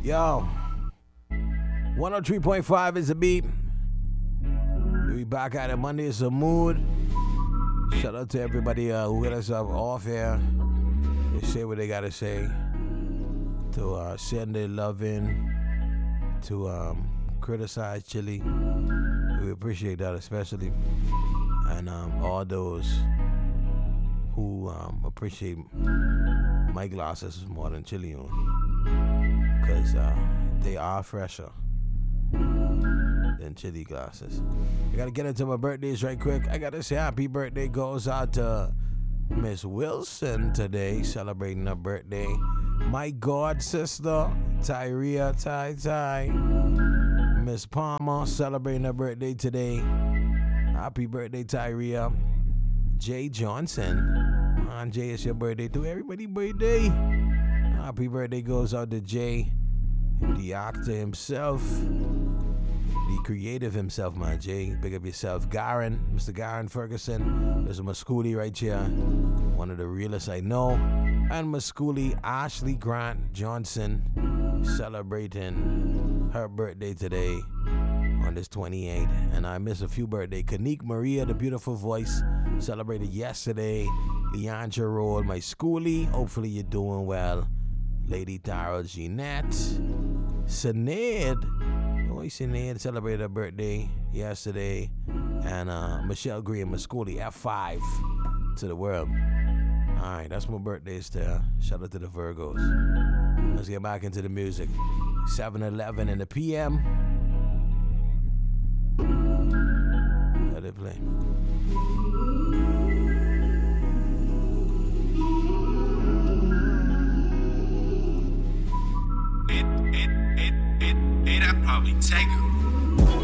Yo, 103.5 is the beat. We back at it Monday. It's a mood. Shout out to everybody who got us off here. They say what they gotta say. To send their love in. To criticize Chili. We appreciate that especially. And all those who appreciate my glasses more than Chili on. Because they are fresher than Chili glasses. I gotta get into my birthdays right quick. I gotta say happy birthday goes out to Miss Wilson today, celebrating her birthday. My god sister, Tyria Tai. Miss Palmer, celebrating her birthday today. Happy birthday, Tyria. Jay Johnson. Jay, it's your birthday too. Everybody birthday. Happy birthday goes out to Jay, the actor himself, the creative himself, man. Jay, big up yourself. Garen, Mr. Garen Ferguson. There's a Muscoolie right here, one of the realest I know. And Muscoolie Ashley Grant Johnson celebrating her birthday today on this 28th. And I missed a few birthdays. Kanique Maria, the beautiful voice, celebrated yesterday. Leandra Roll, my schoolie. Hopefully you're doing well. Lady Tara Jeanette. Sinead. Sinead celebrated her birthday yesterday. And Michelle Green, my schoolie, F5 to the world. Alright, that's my birthdays there. Shout out to the Virgos. Let's get back into the music. 7:11 in the PM. Let it play. I'd probably take her.